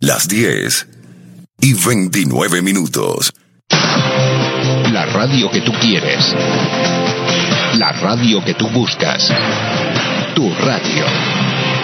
las 10:29. La radio que tú quieres. La radio que tú buscas. Tu radio.